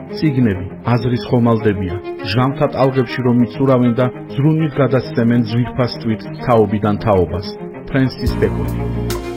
წიგნები, აზრის ხომალდებია, ჟამთა ტალღებში რომ მიცურავენ და ზრუნვით გადასცემენ ძვირფას თვით თაობიდან თაობას. ფრენსის ბეკონი.